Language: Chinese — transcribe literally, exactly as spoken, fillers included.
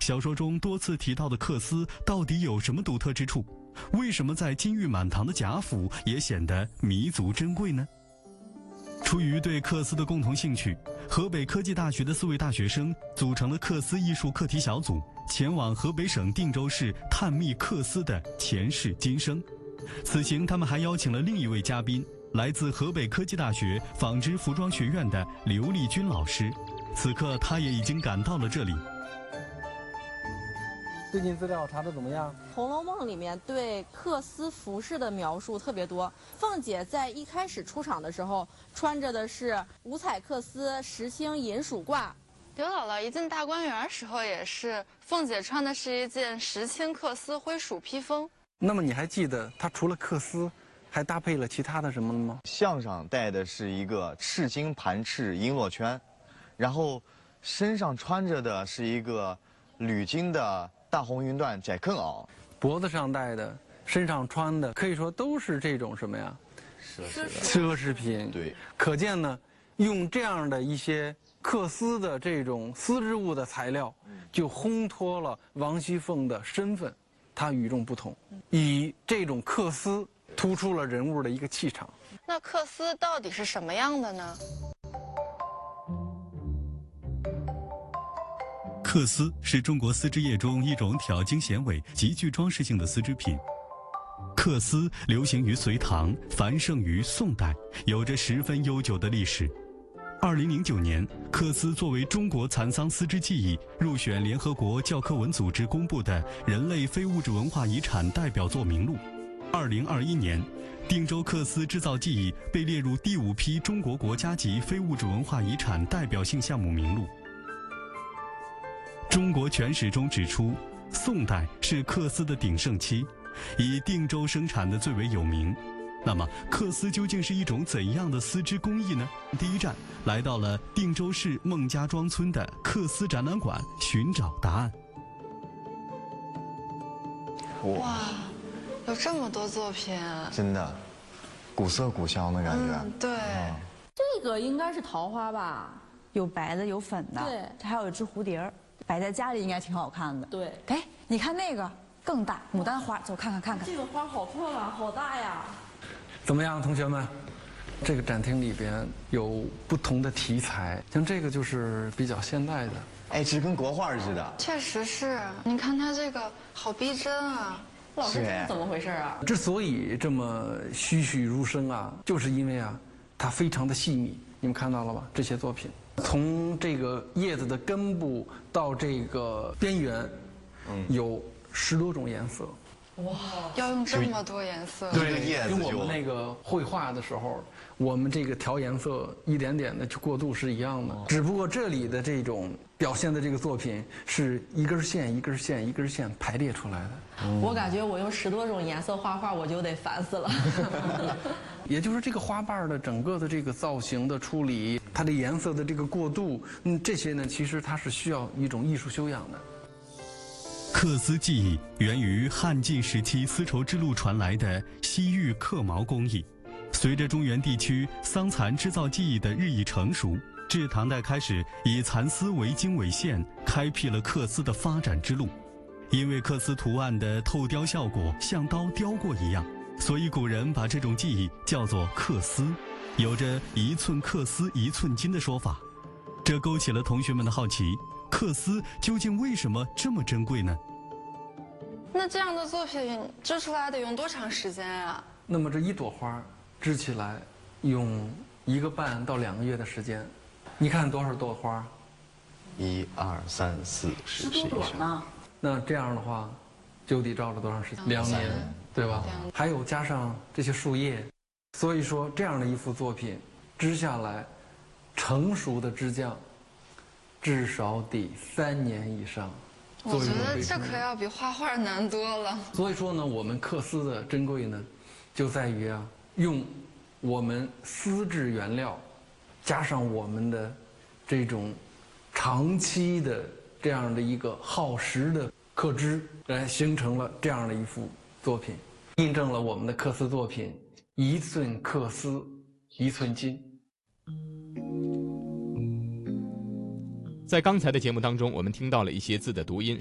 小说中多次提到的缂丝到底有什么独特之处？为什么在金玉满堂的贾府也显得弥足珍贵呢？出于对缂丝的共同兴趣，河北科技大学的四位大学生组成了缂丝艺术课题小组，前往河北省定州市探秘缂丝的前世今生。此行他们还邀请了另一位嘉宾，来自河北科技大学纺织服装学院的刘丽君老师。此刻他也已经赶到了这里。 最近资料查得怎么样？ 《红楼梦》里面对缂丝服饰的描述特别多。凤姐在一开始出场的时候，穿着的是五彩缂丝石青银鼠褂。 刘姥姥一进大观园时候也是，凤姐穿的是一件石青缂丝灰鼠披风。 那么你还记得她除了缂丝，还搭配了其他的什么吗？ 项上戴的是一个赤金盘翅璎珞圈，然后身上穿着的是一个铝金的大红云缎窄裉袄， 脖子上戴的，身上穿的，可以说都是这种什么呀？ 奢奢侈品。 对， 可见呢，用这样的一些缂丝的这种丝织物的材料，就烘托了王熙凤的身份，她与众不同，以这种缂丝突出了人物的一个气场。 那缂丝到底是什么样的呢？ 缂丝是中国丝织业中一种挑经显纬、极具装饰性的丝织品。缂丝流行于隋唐，繁盛于宋代，有着十分悠久的历史。二零零九年，缂丝作为中国蚕桑丝织技艺入选联合国教科文组织公布的人类非物质文化遗产代表作名录。二零二一年，定州缂丝制造技艺被列入第五批中国国家级非物质文化遗产代表性项目名录。中国全史中指出，宋代是缂丝的鼎盛期，以定州生产的最为有名。那么，缂丝究竟是一种怎样的丝织工艺呢？第一站来到了定州市孟家庄村的缂丝展览馆，寻找答案。 哇，有这么多作品， 真的，古色古香的感觉。 嗯，对。 嗯、 这个应该是桃花吧？ 有白的，有粉的， 对， 这还有一只蝴蝶儿。摆在家里应该挺好看的。 对， 哎，你看那个更大，牡丹花，走看看看看。 这个花好漂亮，好大呀！ 怎么样，同学们？这个展厅里边有不同的题材，像这个就是比较现代的。 哎，这跟国画似的。 确实是，你看它这个好逼真啊！ 老师，这是怎么回事啊？ 之所以这么栩栩如生啊，就是因为啊，它非常的细密。你们看到了吧？这些作品。从这个叶子的根部到这个边缘，嗯，有十多种颜色。 哇，要用这么多颜色？ 对，跟我们那个绘画的时候，我们这个调颜色一点点的去过渡是一样的。只不过这里的这种表现的这个作品是一根线一根线一根线排列出来的。 嗯、我感觉我用十多种颜色画画，我就得烦死了。 也就是这个花瓣的整个的这个造型的处理，它的颜色的这个过渡，嗯，这些呢，其实它是需要一种艺术修养的。 缂丝技艺源于汉晋时期丝绸之路传来的西域刻毛工艺，随着中原地区桑蚕织造技艺的日益成熟，至唐代开始以蚕丝为经纬线，开辟了缂丝的发展之路。因为缂丝图案的透雕效果像刀雕过一样，所以古人把这种技艺叫做缂丝，有着一寸缂丝一寸金的说法。这勾起了同学们的好奇，缂丝究竟为什么这么珍贵呢？ 那这样的作品织出来得用多长时间呀？ 那么这一朵花织起来用一个半到两个月的时间。你看多少朵花？ 一二三四十十多朵呢。 那这样的话，就得照了多长时间？两年，对吧？还有加上这些树叶，所以说这样的一幅作品织下来，成熟的织匠至少得三年以上。 我觉得这可要比画画难多了。 所以说呢，我们缂丝的珍贵呢，就在于啊，用我们丝质原料，加上我们的这种长期的这样的一个耗时的刻织，来形成了这样的一幅作品，印证了我们的缂丝作品“一寸缂丝，一寸金”。 在刚才的节目当中，我们听到了一些字的读音。